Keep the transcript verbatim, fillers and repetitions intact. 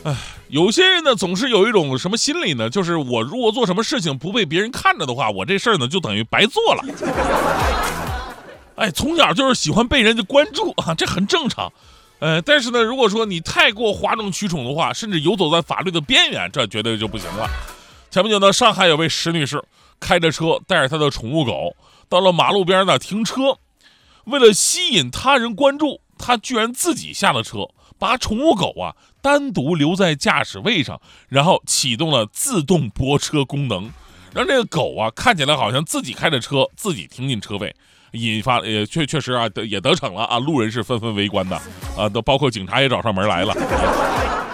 有些人呢，总是有一种什么心理呢？就是我如果做什么事情不被别人看着的话，我这事儿呢就等于白做了。哎，从小就是喜欢被人家关注啊，这很正常。呃，但是呢，如果说你太过哗众取宠的话，甚至游走在法律的边缘，这绝对就不行了。前不久呢，上海有位石女士开着车带着她的宠物狗到了马路边呢停车，为了吸引他人关注，她居然自己下了车，把宠物狗啊单独留在驾驶位上，然后启动了自动泊车功能，让这个狗啊看起来好像自己开着车，自己停进车位，引发也确确实啊也得逞了啊，路人是纷纷围观的啊，都包括警察也找上门来了。